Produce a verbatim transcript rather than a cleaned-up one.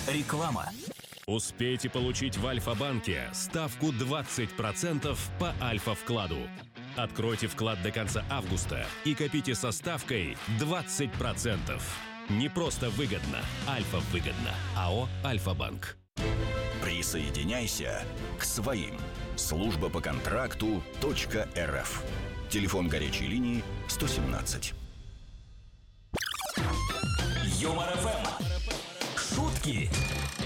Реклама. Успейте получить в Альфа-банке ставку двадцать процентов по Альфа-вкладу. Откройте вклад до конца августа и копите со ставкой двадцать процентов. Не просто выгодно, Альфа-выгодно. АО «Альфа-банк». Присоединяйся к своим. Служба по контракту .рф. Телефон горячей линии сто семнадцать. Юмор ФМ. Шутки